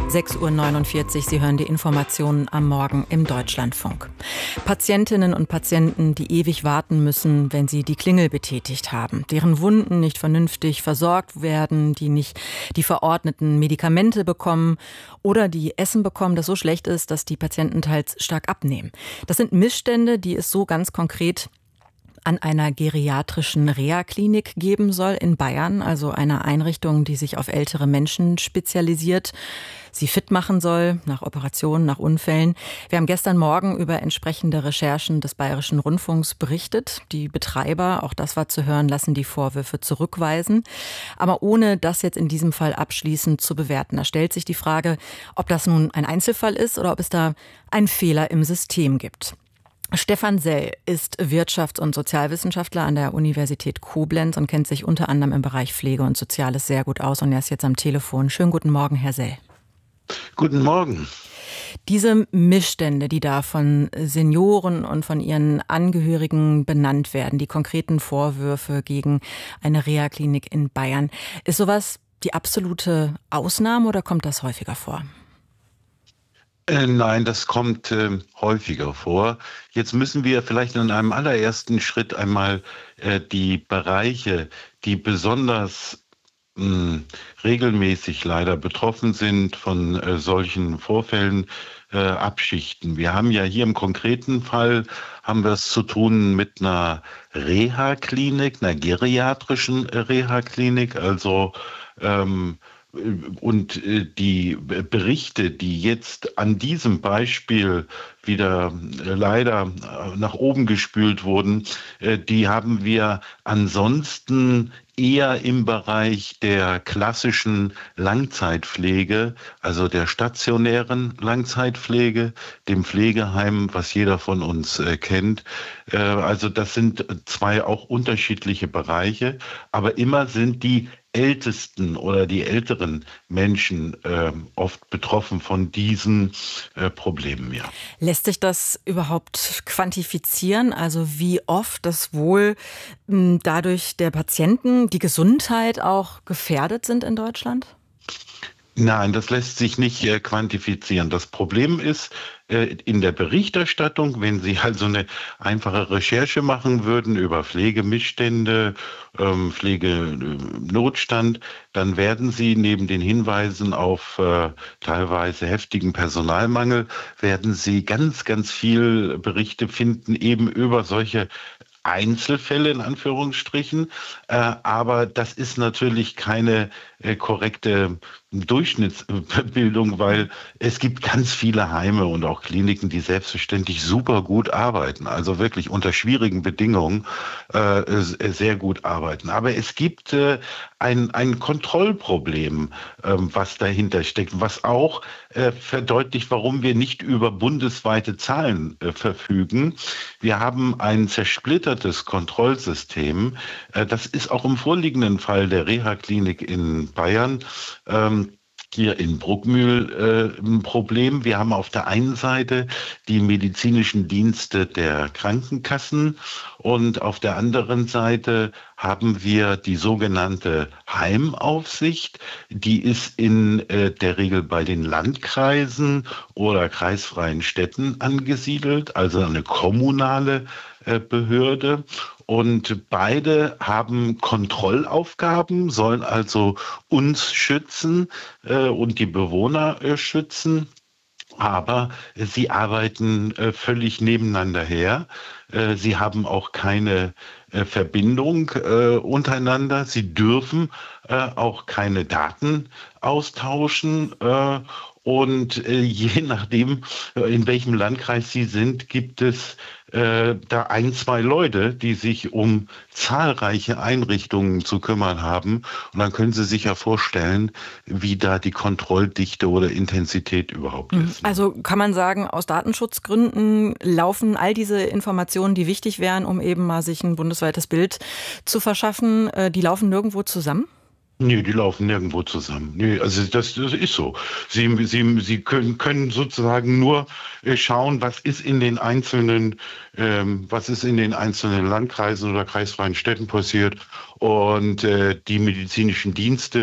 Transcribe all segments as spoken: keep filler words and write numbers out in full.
sechs Uhr neunundvierzig, Sie hören die Informationen am Morgen im Deutschlandfunk. Patientinnen und Patienten, die ewig warten müssen, wenn sie die Klingel betätigt haben, deren Wunden nicht vernünftig versorgt werden, die nicht die verordneten Medikamente bekommen oder die Essen bekommen, das so schlecht ist, dass die Patienten teils stark abnehmen. Das sind Missstände, die es so ganz konkret an einer geriatrischen Reha-Klinik geben soll in Bayern, also einer Einrichtung, die sich auf ältere Menschen spezialisiert, sie fit machen soll, nach Operationen, nach Unfällen. Wir haben gestern Morgen über entsprechende Recherchen des Bayerischen Rundfunks berichtet. Die Betreiber, auch das war zu hören, lassen die Vorwürfe zurückweisen. Aber ohne das jetzt in diesem Fall abschließend zu bewerten. Da stellt sich die Frage, ob das nun ein Einzelfall ist oder ob es da einen Fehler im System gibt. Stefan Sell ist Wirtschafts- und Sozialwissenschaftler an der Universität Koblenz und kennt sich unter anderem im Bereich Pflege und Soziales sehr gut aus. Und er ist jetzt am Telefon. Schönen guten Morgen, Herr Sell. Guten Morgen. Diese Missstände, die da von Senioren und von ihren Angehörigen benannt werden, die konkreten Vorwürfe gegen eine Reha-Klinik in Bayern, ist sowas die absolute Ausnahme oder kommt das häufiger vor? Äh, nein, das kommt äh, häufiger vor. Jetzt müssen wir vielleicht in einem allerersten Schritt einmal äh, die Bereiche, die besonders mh, regelmäßig leider betroffen sind von äh, solchen Vorfällen, äh, abschichten. Wir haben ja hier im konkreten Fall, haben wir es zu tun mit einer Reha-Klinik, einer geriatrischen äh, Reha-Klinik, also ähm, und die Berichte, die jetzt an diesem Beispiel wieder leider nach oben gespült wurden, die haben wir ansonsten eher im Bereich der klassischen Langzeitpflege, also der stationären Langzeitpflege, dem Pflegeheim, was jeder von uns äh, kennt. Äh, also das sind zwei auch unterschiedliche Bereiche, aber immer sind die Ältesten oder die älteren Menschen äh, oft betroffen von diesen äh, Problemen. Ja. Lässt sich das überhaupt quantifizieren? Also wie oft das wohl mh, dadurch der Patienten, die Gesundheit auch gefährdet sind in Deutschland? Nein, das lässt sich nicht äh, quantifizieren. Das Problem ist äh, in der Berichterstattung, wenn Sie also eine einfache Recherche machen würden über Pflegemissstände, ähm, Pflegenotstand, dann werden Sie neben den Hinweisen auf äh, teilweise heftigen Personalmangel, werden Sie ganz, ganz viel Berichte finden eben über solche Einzelfälle in Anführungsstrichen, äh, aber das ist natürlich keine äh, korrekte Durchschnittsbildung, weil es gibt ganz viele Heime und auch Kliniken, die selbstverständlich super gut arbeiten, also wirklich unter schwierigen Bedingungen äh, sehr gut arbeiten. Aber es gibt äh, ein, ein Kontrollproblem, äh, was dahinter steckt, was auch äh, verdeutlicht, warum wir nicht über bundesweite Zahlen äh, verfügen. Wir haben ein zersplittertes Kontrollsystem. Äh, das ist auch im vorliegenden Fall der Reha-Klinik in Bayern ähm, hier in Bruckmühl äh, ein Problem. Wir haben auf der einen Seite die medizinischen Dienste der Krankenkassen und auf der anderen Seite haben wir die sogenannte Heimaufsicht. Die ist in äh, der Regel bei den Landkreisen oder kreisfreien Städten angesiedelt, also eine kommunale äh, Behörde. Und beide haben Kontrollaufgaben, sollen also uns schützen äh, und die Bewohner äh, schützen. Aber äh, sie arbeiten äh, völlig nebeneinander her. Äh, sie haben auch keine äh, Verbindung äh, untereinander. Sie dürfen äh, auch keine Daten austauschen. Äh, Und äh, je nachdem, äh, in welchem Landkreis Sie sind, gibt es äh, da ein, zwei Leute, die sich um zahlreiche Einrichtungen zu kümmern haben. Und dann können Sie sich ja vorstellen, wie da die Kontrolldichte oder Intensität überhaupt ist. Also kann man sagen, aus Datenschutzgründen laufen all diese Informationen, die wichtig wären, um eben mal sich ein bundesweites Bild zu verschaffen, äh, die laufen nirgendwo zusammen? Nee, die laufen nirgendwo zusammen. Nee, also das, das ist so. Sie, Sie, Sie können, können sozusagen nur äh, schauen, was ist in den einzelnen, ähm, was ist in den einzelnen Landkreisen oder kreisfreien Städten passiert. Und äh, die medizinischen Dienste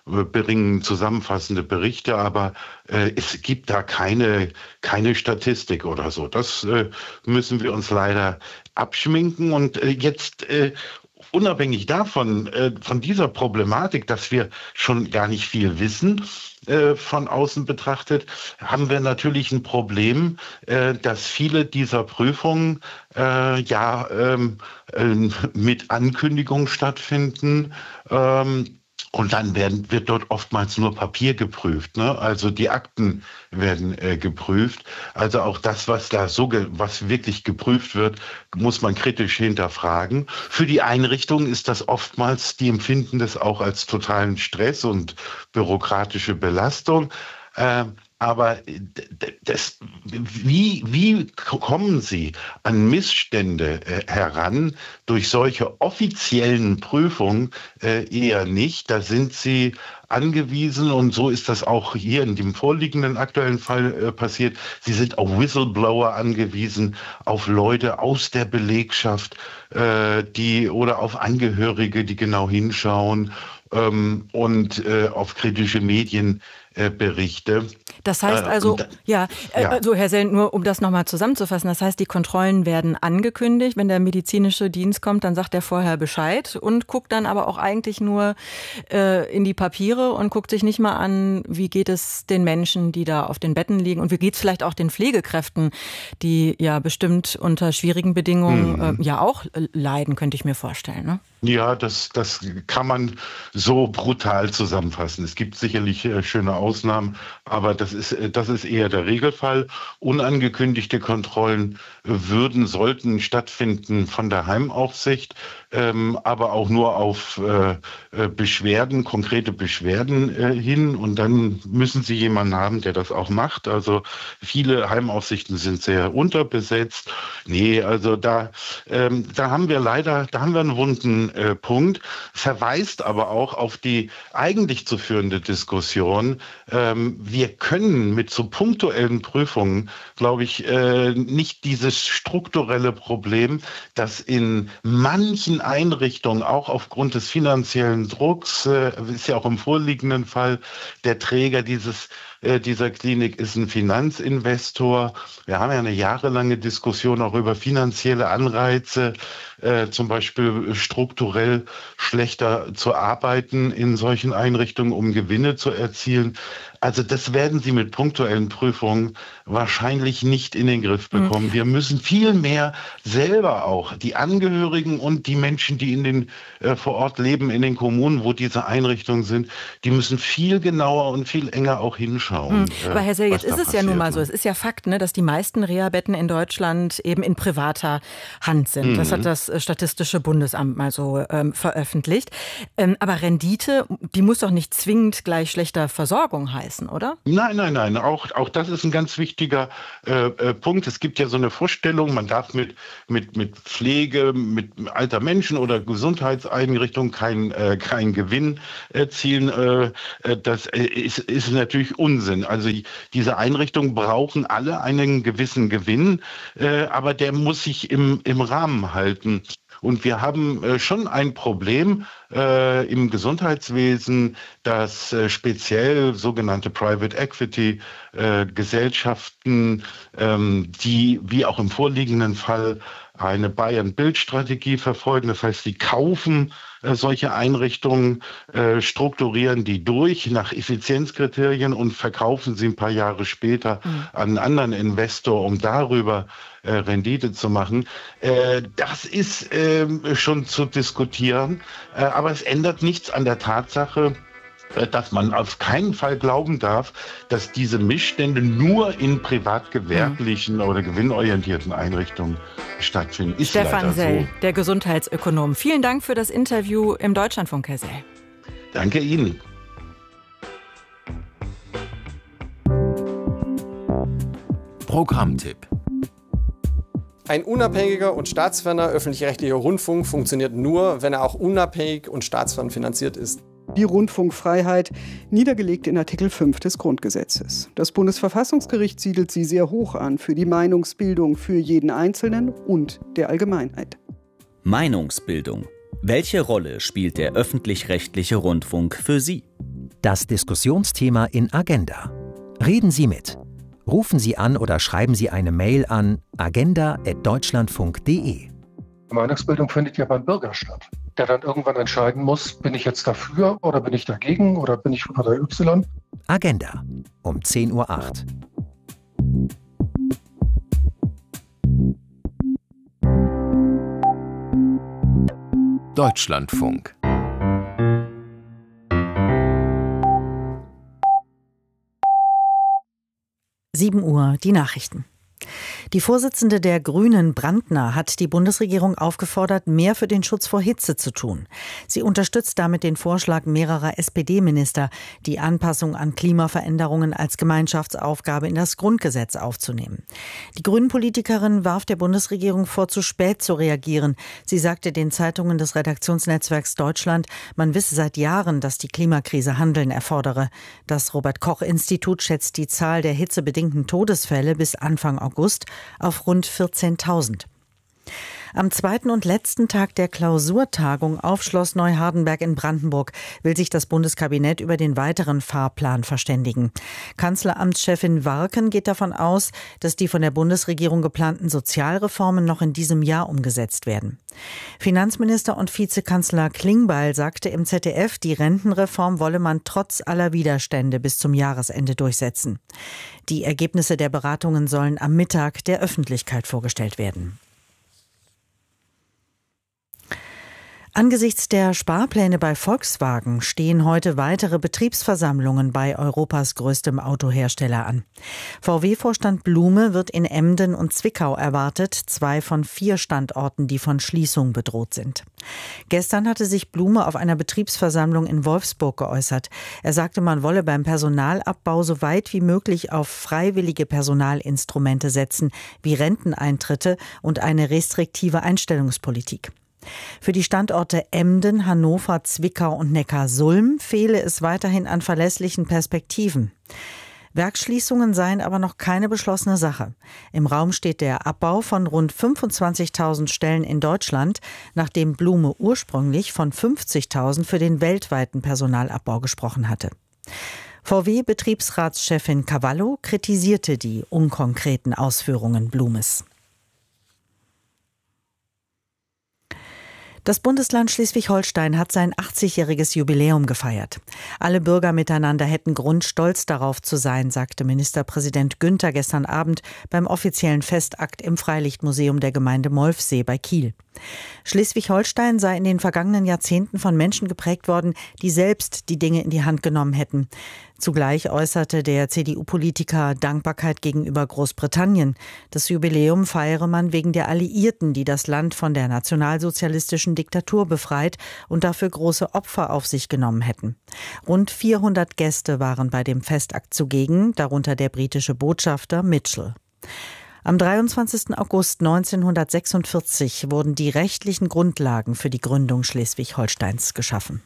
bringen zusammenfassende Berichte, aber äh, es gibt da keine, keine Statistik oder so. Das äh, müssen wir uns leider abschminken. Und äh, jetzt äh, unabhängig davon, äh, von dieser Problematik, dass wir schon gar nicht viel wissen, äh, von außen betrachtet, haben wir natürlich ein Problem, äh, dass viele dieser Prüfungen äh, ja ähm, äh, mit Ankündigung stattfinden. Ähm, Und dann werden, wird dort oftmals nur Papier geprüft, ne? Also die Akten werden äh, geprüft. Also auch das, was da so, ge- was wirklich geprüft wird, muss man kritisch hinterfragen. Für die Einrichtung ist das oftmals, die empfinden das auch als totalen Stress und bürokratische Belastung. Äh, aber d- das, wie, wie kommen Sie an Missstände äh, heran durch solche offiziellen Prüfungen? Äh, eher nicht. Da sind Sie angewiesen, und so ist das auch hier in dem vorliegenden aktuellen Fall äh, passiert. Sie sind auf Whistleblower angewiesen, auf Leute aus der Belegschaft, äh, die oder auf Angehörige, die genau hinschauen, ähm, und äh, auf kritische Medienberichte. Das heißt also, äh, ja, äh, ja, also Herr Sell, nur um das nochmal zusammenzufassen, das heißt, die Kontrollen werden angekündigt. Wenn der medizinische Dienst kommt, dann sagt er vorher Bescheid und guckt dann aber auch eigentlich nur äh, in die Papiere und guckt sich nicht mal an, wie geht es den Menschen, die da auf den Betten liegen, und wie geht es vielleicht auch den Pflegekräften, die ja bestimmt unter schwierigen Bedingungen mhm. äh, ja auch leiden, könnte ich mir vorstellen, ne? Ja, das, das kann man so brutal zusammenfassen. Es gibt sicherlich äh, schöne Ausnahmen, aber das ist, äh, das ist eher der Regelfall. Unangekündigte Kontrollen äh, würden, sollten stattfinden von der Heimaufsicht, ähm, aber auch nur auf äh, Beschwerden, konkrete Beschwerden äh, hin. Und dann müssen Sie jemanden haben, der das auch macht. Also viele Heimaufsichten sind sehr unterbesetzt. Nee, also da, ähm, da haben wir leider, da haben wir einen wunden Äh, Punkt, verweist aber auch auf die eigentlich zu führende Diskussion. Ähm, wir können mit so punktuellen Prüfungen, glaube ich, äh, nicht dieses strukturelle Problem, das in manchen Einrichtungen auch aufgrund des finanziellen Drucks, äh, ist ja auch im vorliegenden Fall, der Träger dieses dieser Klinik ist ein Finanzinvestor. Wir haben ja eine jahrelange Diskussion auch über finanzielle Anreize, äh, zum Beispiel strukturell schlechter zu arbeiten in solchen Einrichtungen, um Gewinne zu erzielen. Also das werden Sie mit punktuellen Prüfungen wahrscheinlich nicht in den Griff bekommen. Mhm. Wir müssen viel mehr selber auch, die Angehörigen und die Menschen, die in den äh, vor Ort leben, in den Kommunen, wo diese Einrichtungen sind, die müssen viel genauer und viel enger auch hinschauen. Mhm. Äh, Aber Herr Sell, jetzt ist es ja nun mal so, es ist ja Fakt, ne, dass die meisten Reha-Betten in Deutschland eben in privater Hand sind. Mhm. Das hat das Statistische Bundesamt mal so ähm, veröffentlicht. Ähm, aber Rendite, die muss doch nicht zwingend gleich schlechter Versorgung heißen, oder? Nein, nein, nein. Auch, auch das ist ein ganz wichtiger äh, äh, Punkt. Es gibt ja so eine Vorstellung, man darf mit, mit, mit Pflege, mit alter Menschen oder Gesundheitseinrichtungen keinen äh, kein Gewinn erzielen. Äh, das ist, ist natürlich Unsinn. Also diese Einrichtungen brauchen alle einen gewissen Gewinn, äh, aber der muss sich im, im Rahmen halten. Und wir haben äh, schon ein Problem äh, im Gesundheitswesen, dass äh, speziell sogenannte Private Equity äh, Gesellschaften, ähm, die wie auch im vorliegenden Fall eine Buy-and-Build-Strategie verfolgen. Das heißt, sie kaufen äh, solche Einrichtungen, äh, strukturieren die durch nach Effizienzkriterien und verkaufen sie ein paar Jahre später mhm. an einen anderen Investor, um darüber äh, Rendite zu machen. Äh, das ist äh, schon zu diskutieren, äh, aber es ändert nichts an der Tatsache, dass man auf keinen Fall glauben darf, dass diese Missstände nur in privatgewerblichen mhm. oder gewinnorientierten Einrichtungen stattfinden. Ist Stefan Sell, so. Der Gesundheitsökonom. Vielen Dank für das Interview im Deutschlandfunk, Herr Sell. Danke Ihnen. Programmtipp. Ein unabhängiger und staatsferner öffentlich-rechtlicher Rundfunk funktioniert nur, wenn er auch unabhängig und staatsfern finanziert ist. Die Rundfunkfreiheit, niedergelegt in Artikel fünf des Grundgesetzes. Das Bundesverfassungsgericht siedelt sie sehr hoch an für die Meinungsbildung für jeden Einzelnen und der Allgemeinheit. Meinungsbildung. Welche Rolle spielt der öffentlich-rechtliche Rundfunk für Sie? Das Diskussionsthema in Agenda. Reden Sie mit. Rufen Sie an oder schreiben Sie eine Mail an agenda at deutschlandfunk punkt de. Meinungsbildung findet ja beim Bürger statt, der dann irgendwann entscheiden muss, bin ich jetzt dafür oder bin ich dagegen oder bin ich Partei Y? Agenda um zehn Uhr acht. Deutschlandfunk. sieben Uhr, die Nachrichten. Die Vorsitzende der Grünen, Brandner, hat die Bundesregierung aufgefordert, mehr für den Schutz vor Hitze zu tun. Sie unterstützt damit den Vorschlag mehrerer S P D-Minister, die Anpassung an Klimaveränderungen als Gemeinschaftsaufgabe in das Grundgesetz aufzunehmen. Die Grünen-Politikerin warf der Bundesregierung vor, zu spät zu reagieren. Sie sagte den Zeitungen des Redaktionsnetzwerks Deutschland, man wisse seit Jahren, dass die Klimakrise Handeln erfordere. Das Robert-Koch-Institut schätzt die Zahl der hitzebedingten Todesfälle bis Anfang August auf rund vierzehntausend. Am zweiten und letzten Tag der Klausurtagung auf Schloss Neuhardenberg in Brandenburg will sich das Bundeskabinett über den weiteren Fahrplan verständigen. Kanzleramtschefin Warken geht davon aus, dass die von der Bundesregierung geplanten Sozialreformen noch in diesem Jahr umgesetzt werden. Finanzminister und Vizekanzler Klingbeil sagte im Z D F, die Rentenreform wolle man trotz aller Widerstände bis zum Jahresende durchsetzen. Die Ergebnisse der Beratungen sollen am Mittag der Öffentlichkeit vorgestellt werden. Angesichts der Sparpläne bei Volkswagen stehen heute weitere Betriebsversammlungen bei Europas größtem Autohersteller an. V W-Vorstand Blume wird in Emden und Zwickau erwartet, zwei von vier Standorten, die von Schließung bedroht sind. Gestern hatte sich Blume auf einer Betriebsversammlung in Wolfsburg geäußert. Er sagte, man wolle beim Personalabbau so weit wie möglich auf freiwillige Personalinstrumente setzen, wie Renteneintritte und eine restriktive Einstellungspolitik. Für die Standorte Emden, Hannover, Zwickau und Neckarsulm fehle es weiterhin an verlässlichen Perspektiven. Werksschließungen seien aber noch keine beschlossene Sache. Im Raum steht der Abbau von rund fünfundzwanzigtausend Stellen in Deutschland, nachdem Blume ursprünglich von fünfzigtausend für den weltweiten Personalabbau gesprochen hatte. V W-Betriebsratschefin Cavallo kritisierte die unkonkreten Ausführungen Blumes. Das Bundesland Schleswig-Holstein hat sein achtzigjähriges Jubiläum gefeiert. Alle Bürger miteinander hätten Grund, stolz darauf zu sein, sagte Ministerpräsident Günther gestern Abend beim offiziellen Festakt im Freilichtmuseum der Gemeinde Molfsee bei Kiel. Schleswig-Holstein sei in den vergangenen Jahrzehnten von Menschen geprägt worden, die selbst die Dinge in die Hand genommen hätten. Zugleich äußerte der C D U-Politiker Dankbarkeit gegenüber Großbritannien. Das Jubiläum feiere man wegen der Alliierten, die das Land von der nationalsozialistischen Diktatur befreit und dafür große Opfer auf sich genommen hätten. Rund vierhundert Gäste waren bei dem Festakt zugegen, darunter der britische Botschafter Mitchell. Am dreiundzwanzigsten August neunzehnhundertsechsundvierzig wurden die rechtlichen Grundlagen für die Gründung Schleswig-Holsteins geschaffen.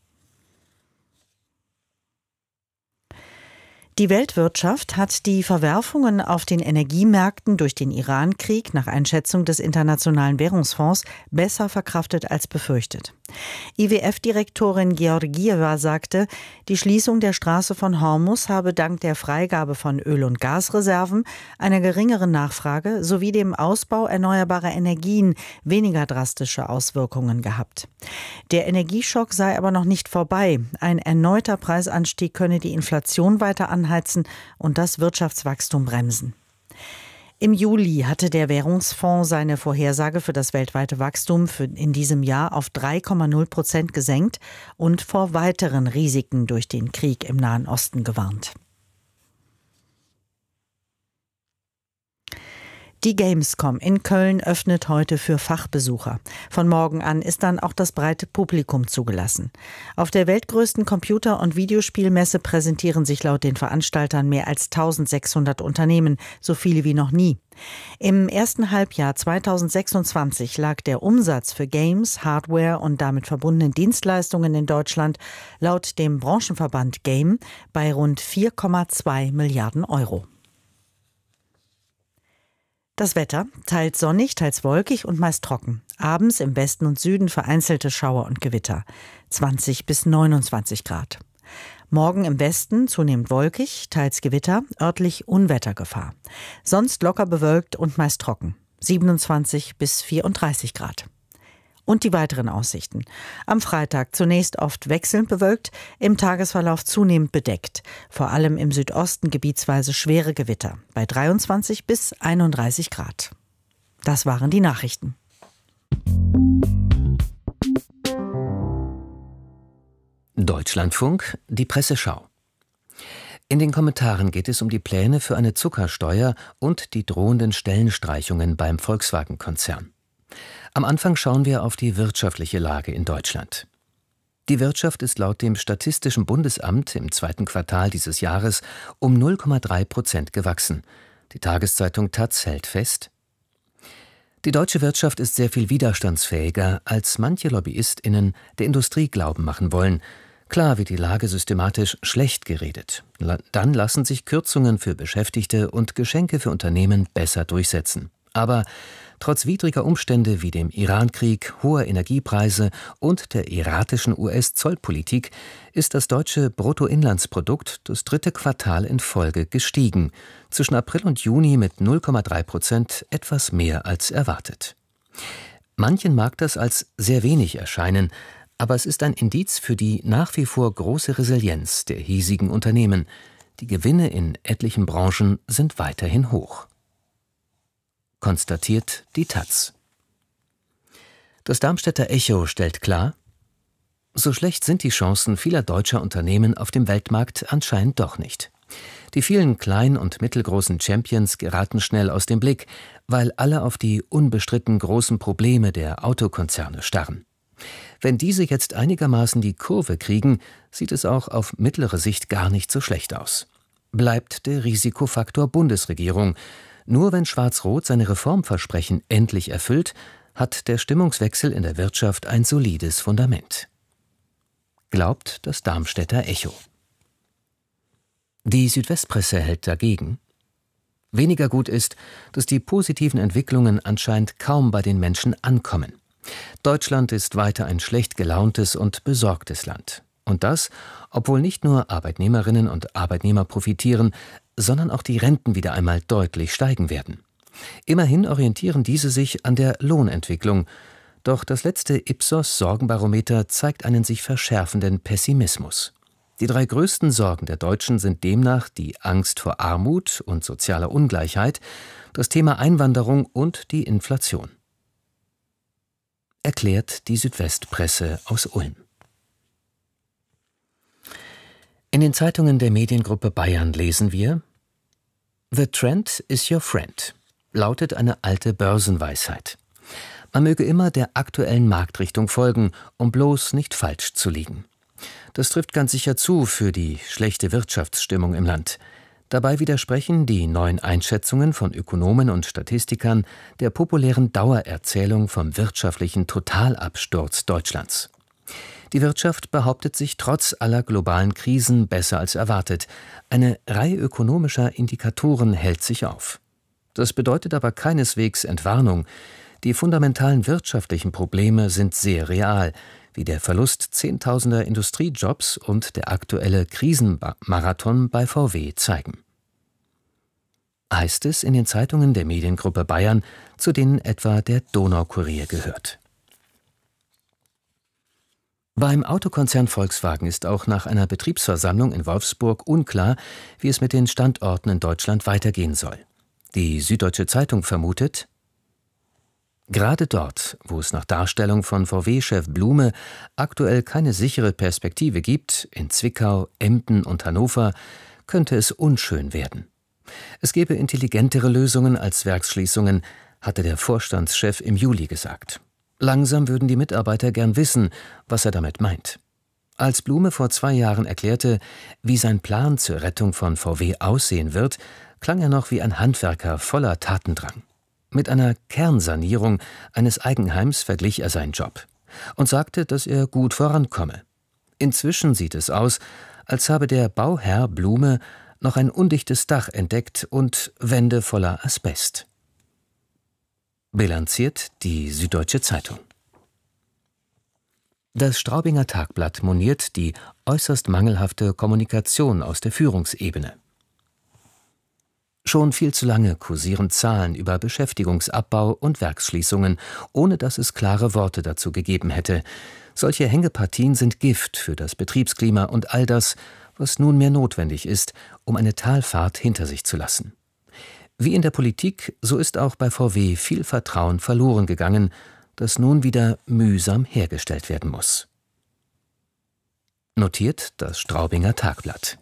Die Weltwirtschaft hat die Verwerfungen auf den Energiemärkten durch den Iran-Krieg nach Einschätzung des Internationalen Währungsfonds besser verkraftet als befürchtet. I W F-Direktorin Georgieva sagte, die Schließung der Straße von Hormuz habe dank der Freigabe von Öl- und Gasreserven, einer geringeren Nachfrage sowie dem Ausbau erneuerbarer Energien weniger drastische Auswirkungen gehabt. Der Energieschock sei aber noch nicht vorbei. Ein erneuter Preisanstieg könne die Inflation weiter anheizen und das Wirtschaftswachstum bremsen. Im Juli hatte der Währungsfonds seine Vorhersage für das weltweite Wachstum für in diesem Jahr auf drei Komma null Prozent gesenkt und vor weiteren Risiken durch den Krieg im Nahen Osten gewarnt. Die Gamescom in Köln öffnet heute für Fachbesucher. Von morgen an ist dann auch das breite Publikum zugelassen. Auf der weltgrößten Computer- und Videospielmesse präsentieren sich laut den Veranstaltern mehr als eintausendsechshundert Unternehmen, so viele wie noch nie. Im ersten Halbjahr zweitausendsechsundzwanzig lag der Umsatz für Games, Hardware und damit verbundenen Dienstleistungen in Deutschland laut dem Branchenverband Game bei rund vier Komma zwei Milliarden Euro. Das Wetter, teils sonnig, teils wolkig und meist trocken. Abends im Westen und Süden vereinzelte Schauer und Gewitter. zwanzig bis neunundzwanzig Grad. Morgen im Westen zunehmend wolkig, teils Gewitter, örtlich Unwettergefahr. Sonst locker bewölkt und meist trocken. siebenundzwanzig bis vierunddreißig Grad. Und die weiteren Aussichten. Am Freitag zunächst oft wechselnd bewölkt, im Tagesverlauf zunehmend bedeckt. Vor allem im Südosten gebietsweise schwere Gewitter. Bei dreiundzwanzig bis einunddreißig Grad. Das waren die Nachrichten. Deutschlandfunk, die Presseschau. In den Kommentaren geht es um die Pläne für eine Zuckersteuer und die drohenden Stellenstreichungen beim Volkswagen-Konzern. Am Anfang schauen wir auf die wirtschaftliche Lage in Deutschland. Die Wirtschaft ist laut dem Statistischen Bundesamt im zweiten Quartal dieses Jahres um null Komma drei Prozent gewachsen. Die Tageszeitung Taz hält fest: Die deutsche Wirtschaft ist sehr viel widerstandsfähiger, als manche LobbyistInnen der Industrie glauben machen wollen. Klar wird die Lage systematisch schlecht geredet. Dann lassen sich Kürzungen für Beschäftigte und Geschenke für Unternehmen besser durchsetzen. Aber trotz widriger Umstände wie dem Irankrieg, hoher Energiepreise und der erratischen U S-Zollpolitik ist das deutsche Bruttoinlandsprodukt das dritte Quartal in Folge gestiegen. Zwischen April und Juni mit null Komma drei Prozent etwas mehr als erwartet. Manchen mag das als sehr wenig erscheinen, aber es ist ein Indiz für die nach wie vor große Resilienz der hiesigen Unternehmen. Die Gewinne in etlichen Branchen sind weiterhin hoch. Konstatiert die Taz. Das Darmstädter Echo stellt klar: So schlecht sind die Chancen vieler deutscher Unternehmen auf dem Weltmarkt anscheinend doch nicht. Die vielen kleinen und mittelgroßen Champions geraten schnell aus dem Blick, weil alle auf die unbestritten großen Probleme der Autokonzerne starren. Wenn diese jetzt einigermaßen die Kurve kriegen, sieht es auch auf mittlere Sicht gar nicht so schlecht aus. Bleibt der Risikofaktor Bundesregierung. Nur wenn Schwarz-Rot seine Reformversprechen endlich erfüllt, hat der Stimmungswechsel in der Wirtschaft ein solides Fundament. Glaubt das Darmstädter Echo. Die Südwestpresse hält dagegen. Weniger gut ist, dass die positiven Entwicklungen anscheinend kaum bei den Menschen ankommen. Deutschland ist weiter ein schlecht gelauntes und besorgtes Land. Und das, obwohl nicht nur Arbeitnehmerinnen und Arbeitnehmer profitieren, sondern auch die Renten wieder einmal deutlich steigen werden. Immerhin orientieren diese sich an der Lohnentwicklung. Doch das letzte Ipsos-Sorgenbarometer zeigt einen sich verschärfenden Pessimismus. Die drei größten Sorgen der Deutschen sind demnach die Angst vor Armut und sozialer Ungleichheit, das Thema Einwanderung und die Inflation. Erklärt die Südwestpresse aus Ulm. In den Zeitungen der Mediengruppe Bayern lesen wir: The trend is your friend, lautet eine alte Börsenweisheit. Man möge immer der aktuellen Marktrichtung folgen, um bloß nicht falsch zu liegen. Das trifft ganz sicher zu für die schlechte Wirtschaftsstimmung im Land. Dabei widersprechen die neuen Einschätzungen von Ökonomen und Statistikern der populären Dauererzählung vom wirtschaftlichen Totalabsturz Deutschlands. Die Wirtschaft behauptet sich trotz aller globalen Krisen besser als erwartet. Eine Reihe ökonomischer Indikatoren hält sich auf. Das bedeutet aber keineswegs Entwarnung. Die fundamentalen wirtschaftlichen Probleme sind sehr real, wie der Verlust zehntausender Industriejobs und der aktuelle Krisenmarathon bei V W zeigen. Heißt es in den Zeitungen der Mediengruppe Bayern, zu denen etwa der Donaukurier gehört. Beim Autokonzern Volkswagen ist auch nach einer Betriebsversammlung in Wolfsburg unklar, wie es mit den Standorten in Deutschland weitergehen soll. Die Süddeutsche Zeitung vermutet: Gerade dort, wo es nach Darstellung von V W-Chef Blume aktuell keine sichere Perspektive gibt, in Zwickau, Emden und Hannover, könnte es unschön werden. Es gäbe intelligentere Lösungen als Werksschließungen, hatte der Vorstandschef im Juli gesagt. Langsam würden die Mitarbeiter gern wissen, was er damit meint. Als Blume vor zwei Jahren erklärte, wie sein Plan zur Rettung von V W aussehen wird, klang er noch wie ein Handwerker voller Tatendrang. Mit einer Kernsanierung eines Eigenheims verglich er seinen Job und sagte, dass er gut vorankomme. Inzwischen sieht es aus, als habe der Bauherr Blume noch ein undichtes Dach entdeckt und Wände voller Asbest. Bilanziert die Süddeutsche Zeitung. Das Straubinger Tagblatt moniert die äußerst mangelhafte Kommunikation aus der Führungsebene. Schon viel zu lange kursieren Zahlen über Beschäftigungsabbau und Werksschließungen, ohne dass es klare Worte dazu gegeben hätte. Solche Hängepartien sind Gift für das Betriebsklima und all das, was nunmehr notwendig ist, um eine Talfahrt hinter sich zu lassen. Wie in der Politik, so ist auch bei V W viel Vertrauen verloren gegangen, das nun wieder mühsam hergestellt werden muss. Notiert das Straubinger Tagblatt.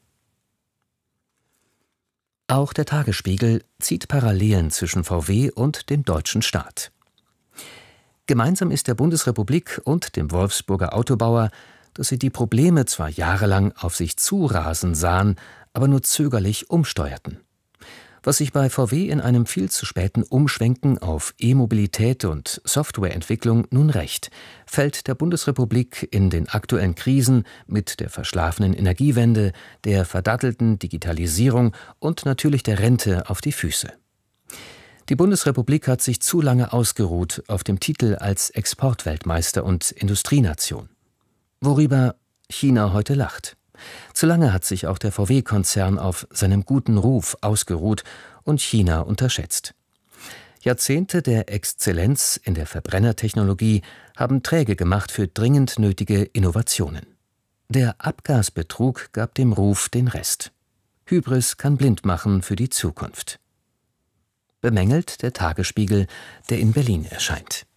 Auch der Tagesspiegel zieht Parallelen zwischen V W und dem deutschen Staat. Gemeinsam ist der Bundesrepublik und dem Wolfsburger Autobauer, dass sie die Probleme zwar jahrelang auf sich zurasen sahen, aber nur zögerlich umsteuerten. Was sich bei V W in einem viel zu späten Umschwenken auf E-Mobilität und Softwareentwicklung nun rächt, fällt der Bundesrepublik in den aktuellen Krisen mit der verschlafenen Energiewende, der verdattelten Digitalisierung und natürlich der Rente auf die Füße. Die Bundesrepublik hat sich zu lange ausgeruht auf dem Titel als Exportweltmeister und Industrienation. Worüber China heute lacht. Zu lange hat sich auch der V W-Konzern auf seinem guten Ruf ausgeruht und China unterschätzt. Jahrzehnte der Exzellenz in der Verbrennertechnologie haben träge gemacht für dringend nötige Innovationen. Der Abgasbetrug gab dem Ruf den Rest. Hybris kann blind machen für die Zukunft. Bemängelt der Tagesspiegel, der in Berlin erscheint.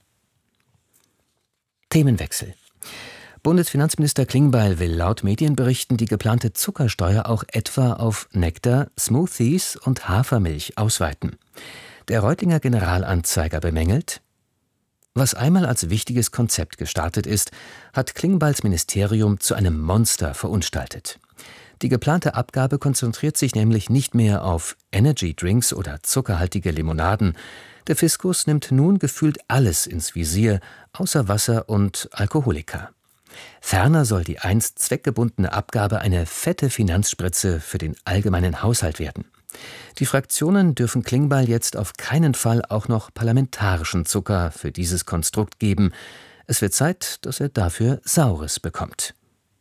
Themenwechsel. Bundesfinanzminister Klingbeil will laut Medienberichten die geplante Zuckersteuer auch etwa auf Nektar, Smoothies und Hafermilch ausweiten. Der Reutlinger Generalanzeiger bemängelt: Was einmal als wichtiges Konzept gestartet ist, hat Klingbeils Ministerium zu einem Monster verunstaltet. Die geplante Abgabe konzentriert sich nämlich nicht mehr auf Energydrinks oder zuckerhaltige Limonaden. Der Fiskus nimmt nun gefühlt alles ins Visier, außer Wasser und Alkoholika. Ferner soll die einst zweckgebundene Abgabe eine fette Finanzspritze für den allgemeinen Haushalt werden. Die Fraktionen dürfen Klingbeil jetzt auf keinen Fall auch noch parlamentarischen Zucker für dieses Konstrukt geben. Es wird Zeit, dass er dafür Saures bekommt.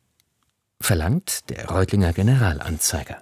Verlangt der Reutlinger Generalanzeiger.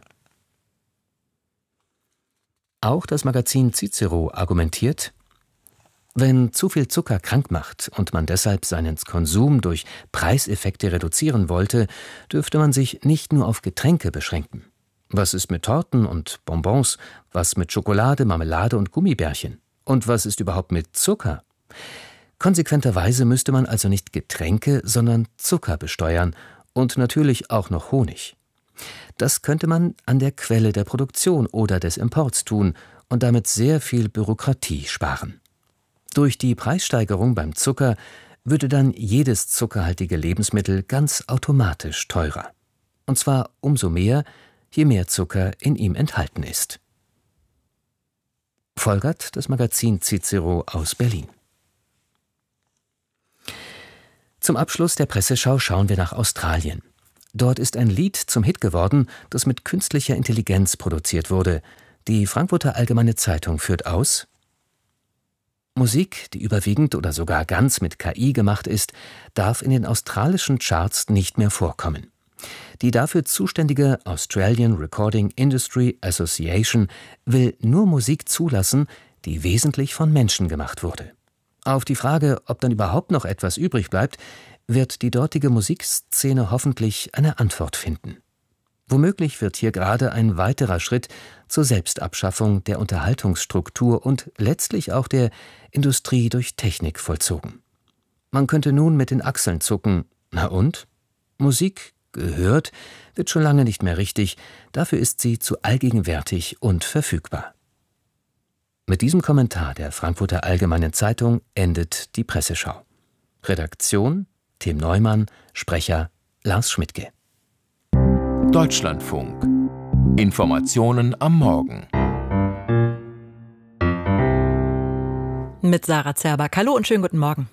Auch das Magazin Cicero argumentiert: Wenn zu viel Zucker krank macht und man deshalb seinen Konsum durch Preiseffekte reduzieren wollte, dürfte man sich nicht nur auf Getränke beschränken. Was ist mit Torten und Bonbons? Was mit Schokolade, Marmelade und Gummibärchen? Und was ist überhaupt mit Zucker? Konsequenterweise müsste man also nicht Getränke, sondern Zucker besteuern und natürlich auch noch Honig. Das könnte man an der Quelle der Produktion oder des Imports tun und damit sehr viel Bürokratie sparen. Durch die Preissteigerung beim Zucker würde dann jedes zuckerhaltige Lebensmittel ganz automatisch teurer. Und zwar umso mehr, je mehr Zucker in ihm enthalten ist. Folgert das Magazin Cicero aus Berlin. Zum Abschluss der Presseschau schauen wir nach Australien. Dort ist ein Lied zum Hit geworden, das mit künstlicher Intelligenz produziert wurde. Die Frankfurter Allgemeine Zeitung führt aus: Musik, die überwiegend oder sogar ganz mit K I gemacht ist, darf in den australischen Charts nicht mehr vorkommen. Die dafür zuständige Australian Recording Industry Association will nur Musik zulassen, die wesentlich von Menschen gemacht wurde. Auf die Frage, ob dann überhaupt noch etwas übrig bleibt, wird die dortige Musikszene hoffentlich eine Antwort finden. Womöglich wird hier gerade ein weiterer Schritt zur Selbstabschaffung der Unterhaltungsstruktur und letztlich auch der Industrie durch Technik vollzogen. Man könnte nun mit den Achseln zucken. Na und? Musik, gehört, wird schon lange nicht mehr richtig, dafür ist sie zu allgegenwärtig und verfügbar. Mit diesem Kommentar der Frankfurter Allgemeinen Zeitung endet die Presseschau. Redaktion Tim Neumann, Sprecher Lars Schmidtke. Deutschlandfunk. Informationen am Morgen. Mit Sarah Zerback. Hallo und schönen guten Morgen.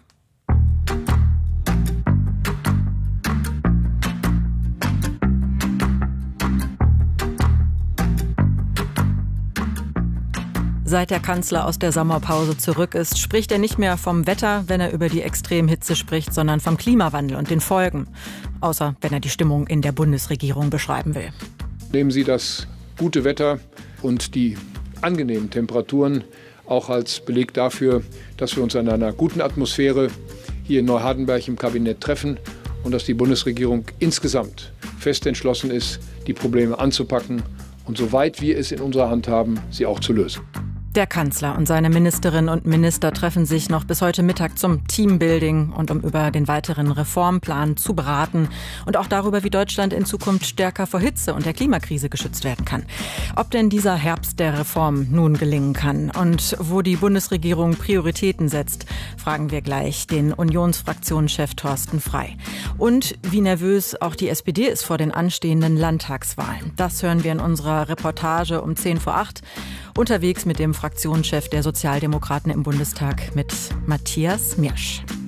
Seit der Kanzler aus der Sommerpause zurück ist, spricht er nicht mehr vom Wetter, wenn er über die Extremhitze spricht, sondern vom Klimawandel und den Folgen. Außer wenn er die Stimmung in der Bundesregierung beschreiben will. Nehmen Sie das gute Wetter und die angenehmen Temperaturen auch als Beleg dafür, dass wir uns in einer guten Atmosphäre hier in Neuhardenberg im Kabinett treffen und dass die Bundesregierung insgesamt fest entschlossen ist, die Probleme anzupacken und soweit wir es in unserer Hand haben, sie auch zu lösen. Der Kanzler und seine Ministerinnen und Minister treffen sich noch bis heute Mittag zum Teambuilding und um über den weiteren Reformplan zu beraten und auch darüber, wie Deutschland in Zukunft stärker vor Hitze und der Klimakrise geschützt werden kann. Ob denn dieser Herbst der Reform nun gelingen kann und wo die Bundesregierung Prioritäten setzt, fragen wir gleich den Unionsfraktionschef Thorsten Frey. Und wie nervös auch die S P D ist vor den anstehenden Landtagswahlen. Das hören wir in unserer Reportage um zehn vor acht. Unterwegs mit dem Fraktionschef der Sozialdemokraten im Bundestag, mit Matthias Miersch.